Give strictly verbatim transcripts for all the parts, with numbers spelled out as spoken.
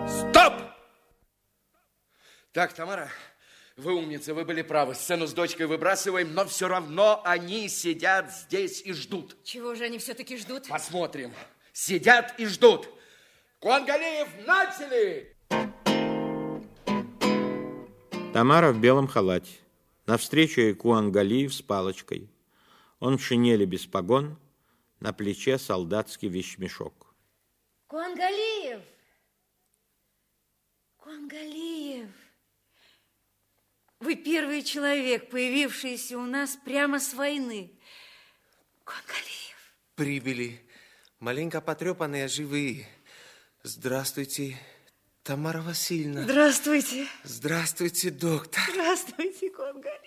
Стоп! Так, Тамара, вы умница, вы были правы. Сцену с дочкой выбрасываем, но все равно они сидят здесь и ждут. Чего же они все-таки ждут? Посмотрим. Сидят и ждут. Куангалиев, начали! Тамара в белом халате. Навстречу ей Куангалиев с палочкой. Он в шинели без погон, на плече солдатский вещмешок. Куангалиев! Куангалиев! Вы первый человек, появившийся у нас прямо с войны. Куангалиев! Прибыли. Маленько потрепанные, живые. Здравствуйте, Тамара Васильевна. Здравствуйте. Здравствуйте, доктор. Здравствуйте, Куангалиев.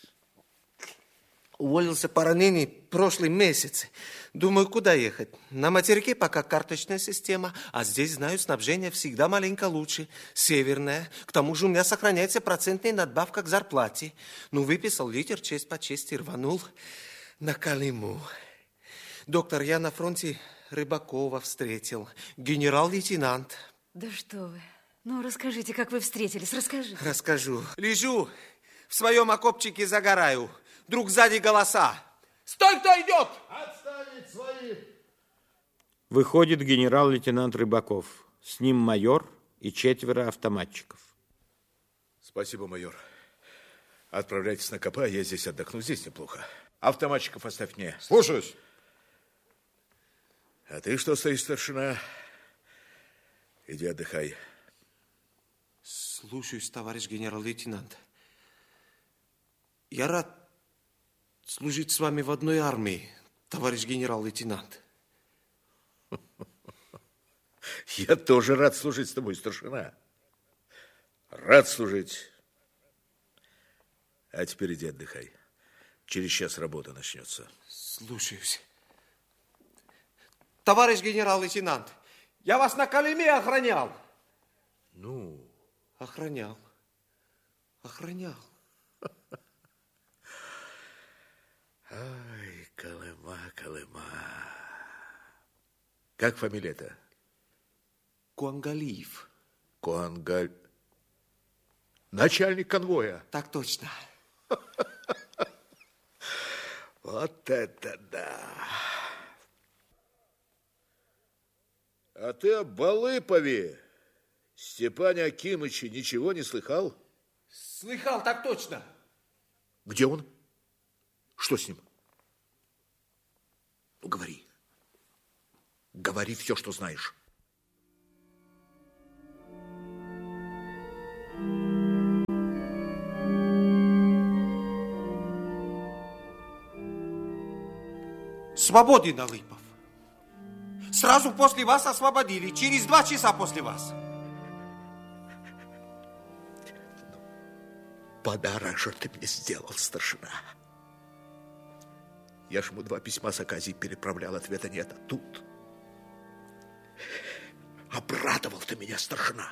Уволился по ранению прошлый месяц. Думаю, куда ехать? На материке пока карточная система, а здесь, знаю, снабжение всегда маленько лучше. Северное. К тому же у меня сохраняется процентная надбавка к зарплате. Ну, выписал литр, честь по чести, рванул на Колыму. Доктор, я на фронте Рыбакова встретил. Генерал-лейтенант. Да что вы. Ну, расскажите, как вы встретились, расскажите. Расскажу. Лежу, в своем окопчике загораю. Вдруг сзади голоса. Стой, кто идет! Отставить своих! Выходит генерал-лейтенант Рыбаков. С ним майор и четверо автоматчиков. Спасибо, майор. Отправляйтесь на КП, я здесь отдохну. Здесь неплохо. Автоматчиков оставь мне. Слушаюсь. А ты что стоишь, старшина? Иди отдыхай. Слушаюсь, товарищ генерал-лейтенант. Я рад служить с вами в одной армии, товарищ генерал-лейтенант. Я тоже рад служить с тобой, старшина. Рад служить. А теперь иди отдыхай. Через час работа начнется. Слушаюсь. Товарищ генерал-лейтенант, я вас на Колыме охранял. Ну? Охранял. Охранял. Ай, Колыма, Колыма. Как фамилия-то? Куангалиев. Куангаль... Начальник конвоя. Так точно. Вот это да. А ты о Балыпове, Степане Акимыче, ничего не слыхал? Слыхал, так точно. Где он? Что с ним? Ну, говори. Говори все, что знаешь. Свободен, Алыпов. Сразу после вас освободили, через два часа после вас. Подарок же ты мне сделал, старшина. Я ж ему два письма с Аказией переправлял, ответа нет. А тут обрадовал ты меня, старшина.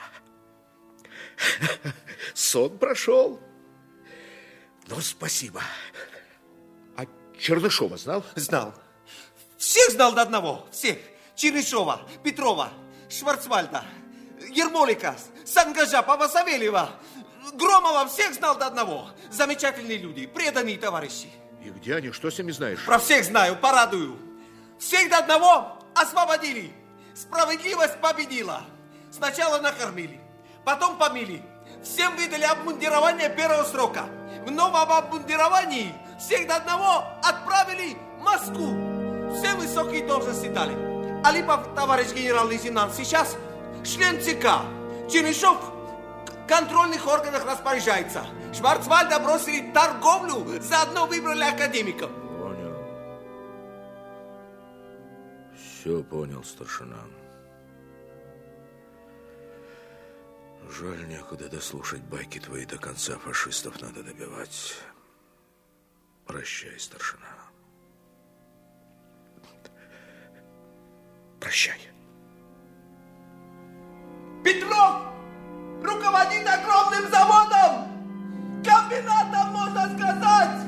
Сон прошел. Ну, спасибо. А Чернышова знал? Знал. Всех знал до одного. Всех. Чернышова, Петрова, Шварцвальда, Ермолика, Сангажа, Пава Савельева, Громова. Всех знал до одного. Замечательные люди, преданные товарищи. И где они? Что с ними знаешь? Про всех знаю, порадую. Всех до одного освободили. Справедливость победила. Сначала накормили, потом помили. Всем выдали обмундирование первого срока. В новом обмундировании всех до одного отправили в Москву. Все высокие должности дали. Алипов, товарищ генерал-лейтенант, сейчас член ЦК. Чернышов в контрольных органах распоряжается. Шварцвальда бросили торговлю, заодно выбрали академиков. Понял. Все понял, старшина. Жаль, некуда дослушать байки твои до конца. Фашистов надо добивать. Прощай, старшина. Прощай. Петров руководит огромным заводом, комбинатом, можно сказать.